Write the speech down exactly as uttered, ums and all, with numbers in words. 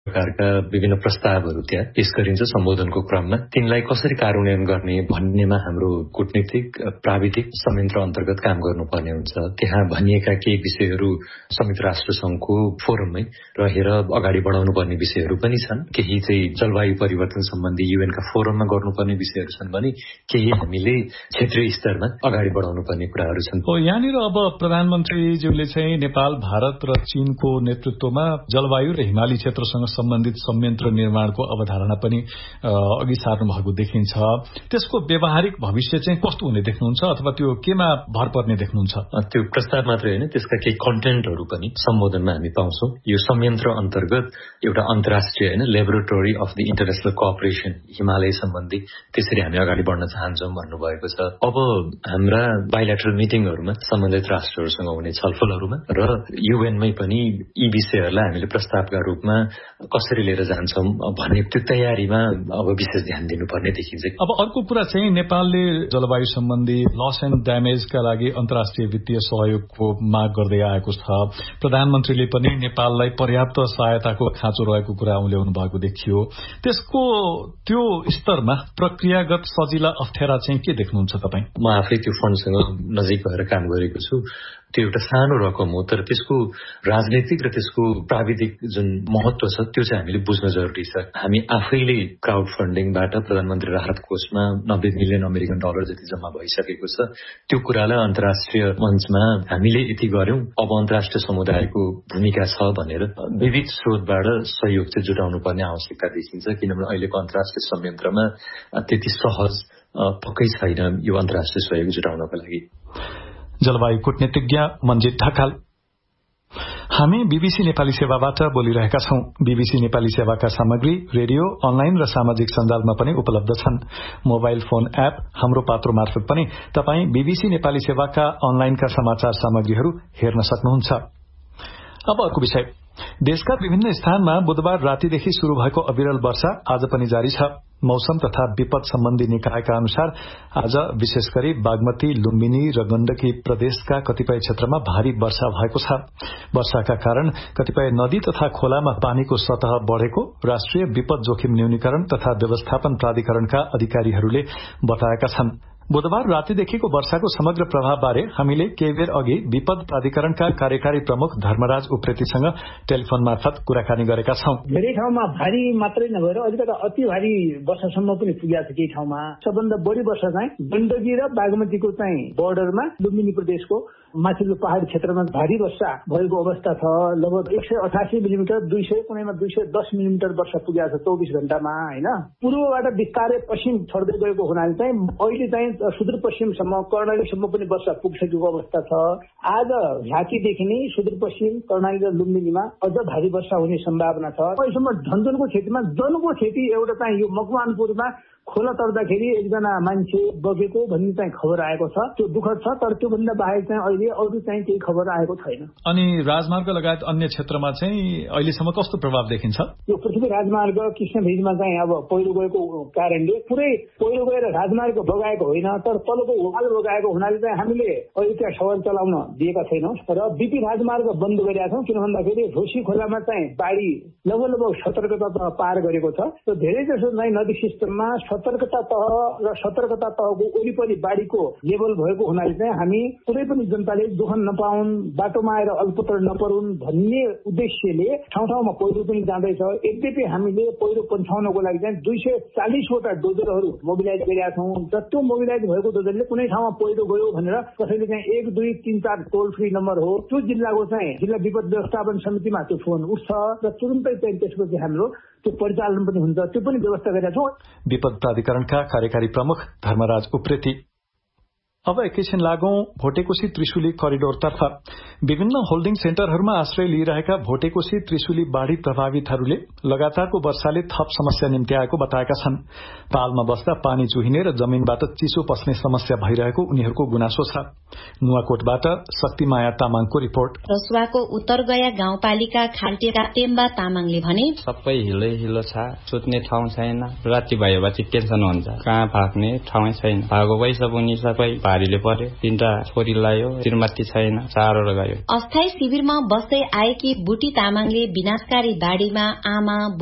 प्रकारका विभिन्न प्रस्तावहरू त्यहाँ पेश गरिन्छ सम्बोधनको क्रममा। तिनलाई कसरी कार्यान्वयन गर्ने भन्नेमा हाम्रो कूटनीतिक प्राविधिक संयन्त्र अन्तर्गत काम गर्नुपर्ने हुन्छ। त्यहाँ भनिएका केही विषयहरू संयुक्त राष्ट्र संघको फोरममै रहेर अगाडि बढाउनु पर्ने विषयहरू पनि छन्। केही चाहिँ जलवायु परिवर्तन सम्बन्धी युएनका फोरममा गर्नुपर्ने विषयहरू छन् भने केही हामीले क्षेत्रीय स्तरमा अगाडि बढाउनु पर्ने कुराहरू छन्। हो, यहाँनिर अब प्रधानमन्त्रीज्यूले चाहिँ नेपाल, भारत र चीनको नेतृत्वमा जलवायु र हिमाली क्षेत्रसँग सम्बन्धित संयन्त्र निर्माणको अवधारणा पनि अघि सार्नु भएको देखिन्छ। त्यसको व्यावहारिक भविष्य चाहिँ कस्तो हुने देख्नुहुन्छ अथवा त्यो केमा भर पर्ने देख्नुहुन्छ? त्यो प्रस्ताव मात्रै होइन, त्यसका केही कन्टेन्टहरू पनि सम्बोधनमा हामी पाउँछौं। यो संयन्त्र अन्तर्गत एउटा अन्तर्राष्ट्रिय होइन laboratory of the international cooperation Himalaya सम्बन्धी त्यसरी हामी अगाडि बढ्न चाहन्छौं भन्नुभएको छ। अब हाम्रा बाइलेटरल मिटिङहरूमा सम्बन्धित राष्ट्रहरूसँग हुने छलफलहरूमा र युएनमै पनि यी विषयहरूलाई हामीले प्रस्तावका रूपमा कसरी लिएर जान्छौं भन्ने त्यो तयारीमा अब विशेष ध्यान दिनुपर्ने देखिन्छ। अब अर्को कुरा चाहिँ नेपालले जलवायु सम्बन्धी लस एन्ड ड्यामेजका लागि अन्तर्राष्ट्रिय वित्तीय सहयोगको माग गर्दै आएको छ। प्रधानमन्त्रीले पनि नेपाललाई पर्याप्त सहायताको खाँचो रहेको कुरा उल्याउनु भएको देखियो। त्यसको त्यो स्तरमा प्रक्रियागत सजिला अप्ठ्यारा चाहिँ के देख्नुहुन्छ तपाईँ? म आफै त्यो फन्डसँग नजिक भएर काम गरेको छु। त्यो एउटा सानो रकम हो, तर त्यसको राजनैतिक र त्यसको प्राविधिक जुन महत्व छ त्यो चाहिँ हामीले बुझ्न जरुरी छ। हामी आफैले क्राउड फन्डिङबाट प्रधानमन्त्री राहत कोषमा नब्बे मिलियन अमेरिकन डलर जति जम्मा भइसकेको छ। त्यो कुरालाई अन्तर्राष्ट्रिय मञ्चमा हामीले यति गर्यौं, अब अन्तर्राष्ट्रिय समुदायको भूमिका छ भनेर विविध स्रोतबाट सहयोग चाहिँ जुटाउनु पर्ने आवश्यकता देखिन्छ। किनभने अहिलेको अन्तर्राष्ट्रिय संयन्त्रमा त्यति सहज पक्कै छैन यो अन्तर्राष्ट्रिय सहयोग जुटाउनको लागि। जलवायु कूटनीतिज्ञ मन्जित ढकाल। हामी बीबीसी नेपाली सेवाबाट बोलिरहेका छौं। बीबीसी नेपाली सेवाका सामग्री रेडियो, अनलाइन र सामाजिक सञ्जालमा पनि उपलब्ध छन्। मोबाइल फोन एप हाम्रो पात्रो मार्फत पनि तपाई बीबीसी नेपाली सेवाका अनलाइनका समाचार सामग्रीहरू हेर्न सक्नुहुन्छ। अब अर्को विषय, देशका विभिन्न स्थानमा बुधबार रातिदेखि शुरू भएको अविरल वर्षा आज पनि जारी छ। मौसम तथा विपद सम्बन्धी निकायका अनुसार आज विशेष गरी बागमती, लुम्बिनी र गण्डकी प्रदेशका कतिपय क्षेत्रमा भारी वर्षा भएको छ। वर्षाका कारण कतिपय नदी तथा खोलामा पानीको सतह बढ़ेको राष्ट्रिय विपद जोखिम न्यूनीकरण तथा व्यवस्थापन प्राधिकरणका अधिकारीहरूले बताएका छन्। बुधबार रातिदेखिको वर्षाको समग्र प्रभावबारे हामीले केही बेर अघि विपद प्राधिकरणका कार्यकारी प्रमुख धर्मराज उप्रेतीसँग टेलिफोन मार्फत कुराकानी गरेका छौं। धेरै ठाउँमा भारी मात्रै नभएर अलिकति अति भारी वर्षासम्म पनि पुगेको छ। केही ठाउँमा सबभन्दा बढी वर्षा चाहिँ गण्डकी र बागमतीको चाहिँ बोर्डरमा लुम्बिनी प्रदेशको माथिल्लो पहाडी क्षेत्रमा भारी वर्षा भएको अवस्था छ। लगभग एक सय अठासी मिलिमिटर दुई सय कुनैमा दुई सय दस मिलिमिटर वर्षा पुगेको छ चौबिस घण्टामा होइन। पूर्वबाट बिस्तारै पश्चिम छर्दै गएको हुनाले चाहिँ अहिले चाहिँ सुदूरपश्चिमसम्म कर्णालीसम्म पनि वर्षा पुगिसकेको अवस्था छ। आज झाँकीदेखि नै सुदूरपश्चिम कर्णाली र लुम्बिनीमा अझ भारी वर्षा हुने सम्भावना छ। अहिलेसम्म झन्झनको खेतीमा जनको खेती एउटा चाहिँ यो मकवानपुरमा खोला तर्दाखेरि एकजना मान्छे बगेको भन्ने चाहिँ खबर आएको छ। त्यो दुःखद छ, तर त्योभन्दा बाहेक चाहिँ अहिले अरू चाहिँ केही खबर आएको छैन। अनि राजमार्ग लगायत अन्य क्षेत्रमा चाहिँ अहिलेसम्म कस्तो प्रभाव देखिन्छ? यो पृथ्वी राजमार्ग कृष्णभिजमा चाहिँ अब पहिरो गएको कारणले पुरै पहिरो गएर राजमार्ग बगाएको होइन, तर तलको वाल बगाएको हुनाले चाहिँ हामीले अहिले त्यहाँ सवाल चलाउन दिएका छैनौँ र बिपी राजमार्ग बन्द गरेका छौँ। किन भन्दाखेरि ढोसी खोलामा चाहिँ बाढी लगभग लगभग सतर्कता तह पार गरेको छ। र धेरै जसो चाहिँ नदी सिस्टममा सतर्कता तह र सतर्कता तहको वरिपरि बाढीको लेभल भएको हुनाले चाहिँ हामी कुनै पनि जनताले दुःख नपाउन्, बाटोमा आएर अल्पत्र नपरुन् भन्ने उद्देश्यले ठाउँ ठाउँमा पहिरो पनि जाँदैछ। यद्यपि हामीले पहिरो पन्छाउनको लागि चाहिँ दुई सय चालिसवटा डोजरहरू मोबिलाइज गरेका छौँ। र त्यो मोबिलाइज भएको डोजरले कुनै ठाउँमा पहिरो गयो भनेर कसैले चाहिँ एक दुई तीन चार टोल फ्री नम्बर हो, त्यो जिल्लाको चाहिँ जिल्ला विपद व्यवस्थापन समितिमा त्यो फोन उठ्छ र तुरुन्तै चाहिँ त्यसपछि हाम्रो त्यो परिचालन पनि हुन्छ। त्यो पनि व्यवस्था गरेका छौँ। विपद प्राधिकरणका कार्यकारी प्रमुख धर्मराज उप्रेती। अब एकैछिन लागौं भोटेकोशी त्रिशुली करिडोरतर्फ। विभिन्न होल्डिङ सेन्टरहरूमा आश्रय लिइरहेका भोटेकोशी त्रिशुली बाढ़ी प्रभावितहरूले लगातारको वर्षाले थप समस्या निम्त्याएको बताएका छन्। पालमा बस्दा पानी चुहिने र जमीनबाट चिसो पस्ने समस्या भइरहेको उनीहरूको गुनासो छ। नुवाकोटबाट शक्तिमाया तामाङको रिपोर्ट। रसुवाको उत्तरगया गाउँपालिका खाल्टेका टेम्बा तामाङले भने सबै हिलै हिलो छ, सुत्ने ठाउँ छैन, राति भएपछि टेन्सन हुन्छ, कहाँ भाग्ने ठाउँ छैन, भागो पैसा पनि सबै भारीले पर्यो। तीनटा छोरी लायो, श्रीमती छैन, चारवटा गयो। अस्थायी शिविरमा बस्दै आएकी बुटी तामाङले विनाशकारी बाढ़ीमा आमा